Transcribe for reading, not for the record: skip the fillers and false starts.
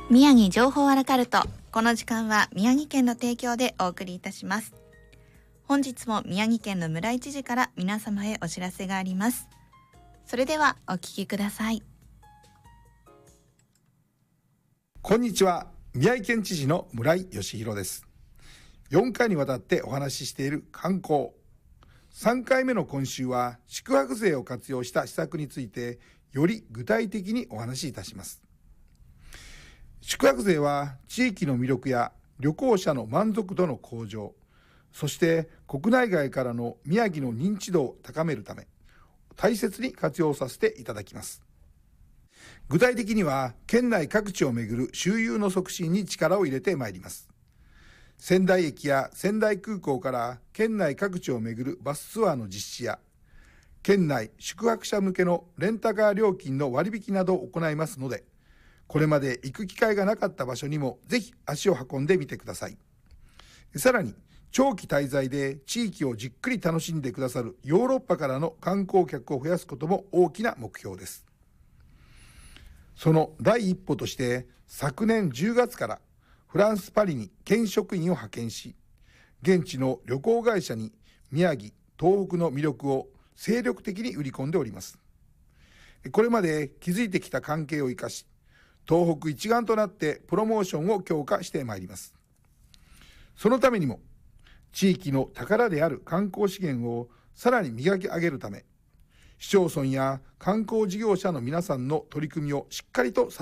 宮城情報アラカルト。この時間は宮城県の提供でお送りいたします。本日も宮城県の村井知事から皆様へお知らせがあります。それではお聞きください。 こんにちは。宮城県知事の村井義弘です。4回にわたってお話ししている観光。3回目の今週は宿泊税を活用した施策についてより具体的にお話しいたします。宿泊税は地域の魅力や旅行者の満足度の向上、そして国内外からの宮城の認知度を高めるため大切に活用させていただきます。具体的には県内各地をめぐる周遊の促進に力を入れてまいります。仙台駅や仙台空港から県内各地をめぐるバスツアーの実施や県内宿泊者向けのレンタカー料金の割引などを行いますので、これまで行く機会がなかった場所にもぜひ足を運んでみてください。さらに長期滞在で地域をじっくり楽しんでくださるヨーロッパからの観光客を増やすことも大きな目標です。その第一歩として昨年10月からフランス・パリに県職員を派遣し、現地の旅行会社に宮城、東北の魅力を精力的に売り込んでおります。これまで築いてきた関係を生かし、東北一丸となってプロモーションを強化してまいります。そのためにも地域の宝である観光資源をさらに磨き上げるため、市町村や観光事業者の皆さんの取り組みをしっかりと支